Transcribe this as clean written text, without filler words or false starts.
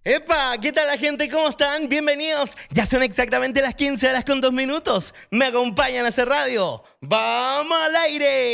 ¡Epa! ¿Qué tal la gente? ¿Cómo están? Bienvenidos. Ya son exactamente las 15 horas con 2 minutos. Me acompañan a hacer radio. ¡Vamos al aire!